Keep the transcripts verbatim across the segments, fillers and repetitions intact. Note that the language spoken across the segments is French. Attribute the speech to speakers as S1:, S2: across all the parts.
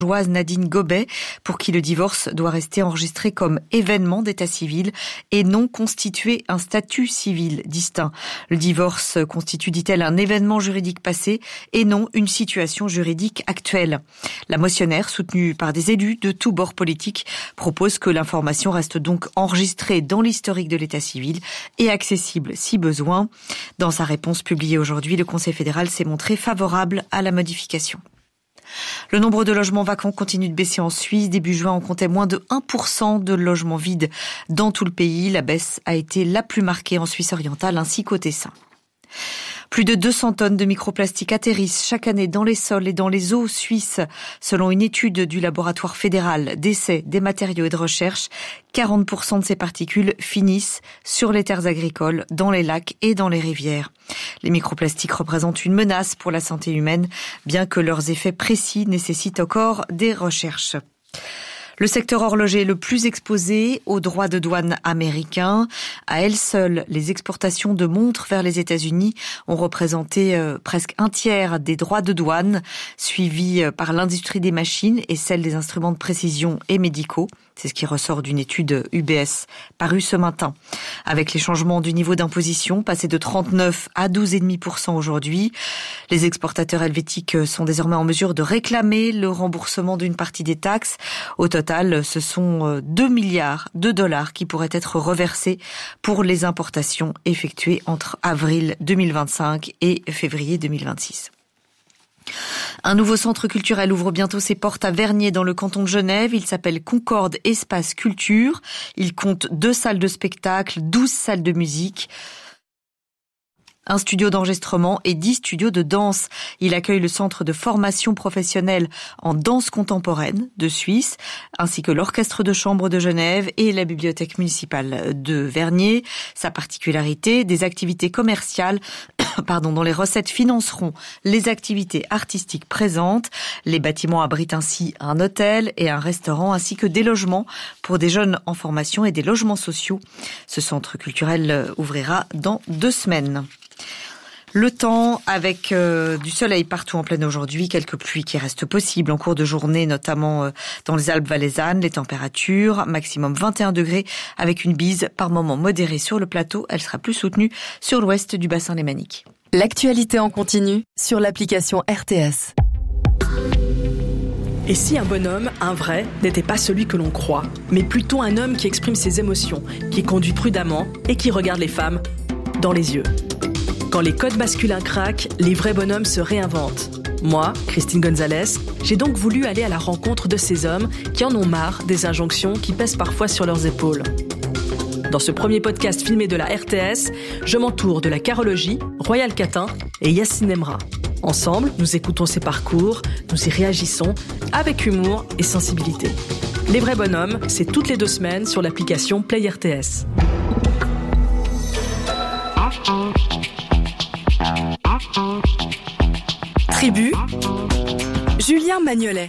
S1: Nadine Gobet, pour qui le divorce doit rester enregistré comme événement d'état civil et non constituer un statut civil distinct. Le divorce constitue, dit-elle, un événement juridique passé et non une situation juridique actuelle. La motionnaire, soutenue par des élus de tous bords politiques, propose que l'information reste donc enregistrée dans l'historique de l'état civil et accessible si besoin. Dans sa réponse publiée aujourd'hui, le Conseil fédéral s'est montré favorable à la modification. Le nombre de logements vacants continue de baisser en Suisse. Début juin, on comptait moins de un pour cent de logements vides dans tout le pays. La baisse a été la plus marquée en Suisse orientale ainsi qu'au Tessin. Plus de deux cents tonnes de microplastiques atterrissent chaque année dans les sols et dans les eaux suisses. Selon une étude du laboratoire fédéral d'essais des matériaux et de recherche, quarante pour cent de ces particules finissent sur les terres agricoles, dans les lacs et dans les rivières. Les microplastiques représentent une menace pour la santé humaine, bien que leurs effets précis nécessitent encore des recherches. Le secteur horloger est le plus exposé aux droits de douane américains. À elles seules, les exportations de montres vers les États-Unis ont représenté euh, presque un tiers des droits de douane, suivis euh, par l'industrie des machines et celle des instruments de précision et médicaux. C'est ce qui ressort d'une étude U B S parue ce matin. Avec les changements du niveau d'imposition, passé de trente-neuf à douze virgule cinq pour cent aujourd'hui, les exportateurs helvétiques sont désormais en mesure de réclamer le remboursement d'une partie des taxes. Au total, ce sont deux milliards de dollars qui pourraient être reversés pour les importations effectuées entre avril deux mille vingt-cinq et février deux mille vingt-six. Un nouveau centre culturel ouvre bientôt ses portes à Vernier dans le canton de Genève. Il s'appelle Concorde Espace Culture. Il compte deux salles de spectacle, douze salles de musique, un studio d'enregistrement et dix studios de danse. Il accueille le centre de formation professionnelle en danse contemporaine de Suisse, ainsi que l'orchestre de chambre de Genève et la bibliothèque municipale de Vernier. Sa particularité, des activités commerciales pardon, dont les recettes financeront les activités artistiques présentes. Les bâtiments abritent ainsi un hôtel et un restaurant, ainsi que des logements pour des jeunes en formation et des logements sociaux. Ce centre culturel ouvrira dans deux semaines. Le temps avec euh, du soleil partout en pleine aujourd'hui, quelques pluies qui restent possibles en cours de journée, notamment euh, dans les Alpes valaisannes. Les températures, maximum vingt et un degrés avec une bise par moments modérée sur le plateau. Elle sera plus soutenue sur l'ouest du bassin lémanique.
S2: L'actualité en continu sur l'application R T S.
S3: Et si un bonhomme, un vrai, n'était pas celui que l'on croit, mais plutôt un homme qui exprime ses émotions, qui conduit prudemment et qui regarde les femmes dans les yeux. Quand les codes masculins craquent, les vrais bonhommes se réinventent. Moi, Christine Gonzalez, j'ai donc voulu aller à la rencontre de ces hommes qui en ont marre des injonctions qui pèsent parfois sur leurs épaules. Dans ce premier podcast filmé de la R T S, je m'entoure de la carologie, Royal Catin et Yacine Emra. Ensemble, nous écoutons ces parcours, nous y réagissons avec humour et sensibilité. Les vrais bonhommes, c'est toutes les deux semaines sur l'application Play R T S. Tribu, Julien Magnolet.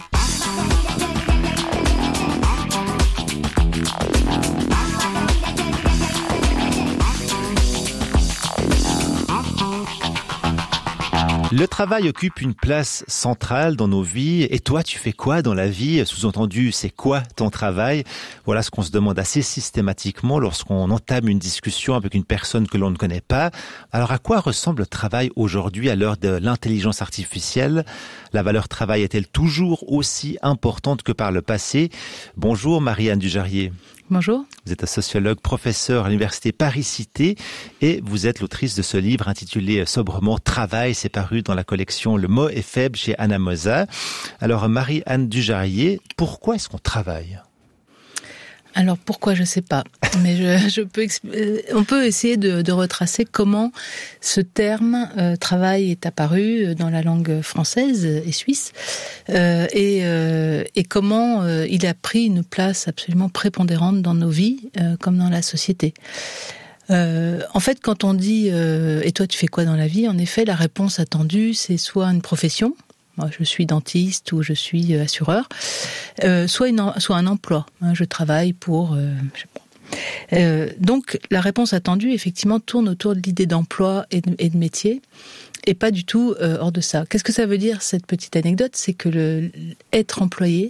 S4: Le travail occupe une place centrale dans nos vies. Et toi, tu fais quoi dans la vie? Sous-entendu, c'est quoi ton travail? Voilà ce qu'on se demande assez systématiquement lorsqu'on entame une discussion avec une personne que l'on ne connaît pas. Alors, à quoi ressemble le travail aujourd'hui à l'heure de l'intelligence artificielle? La valeur travail est-elle toujours aussi importante que par le passé? Bonjour Marie-Anne Dujarier.
S5: Bonjour.
S4: Vous êtes sociologue, professeur à l'université Paris-Cité et vous êtes l'autrice de ce livre intitulé sobrement Travail. C'est paru dans la collection Le mot est faible chez Anna Mosa. Alors Marie-Anne Dujarier, pourquoi est-ce qu'on travaille?
S5: Alors pourquoi, je sais pas, mais je, je peux, on peut essayer de, de retracer comment ce terme euh, travail est apparu dans la langue française et suisse euh, et, euh, et comment euh, il a pris une place absolument prépondérante dans nos vies euh, comme dans la société. Euh, en fait, quand on dit euh, « et toi tu fais quoi dans la vie ?», en effet, la réponse attendue, c'est soit une profession. Moi, je suis dentiste ou je suis assureur, euh, soit, une, soit un emploi. Hein, je travaille pour... Euh, je sais pas. Euh, donc, la réponse attendue, effectivement, tourne autour de l'idée d'emploi et de, et de métier, et pas du tout euh, hors de ça. Qu'est-ce que ça veut dire, cette petite anecdote? C'est que le, être employé,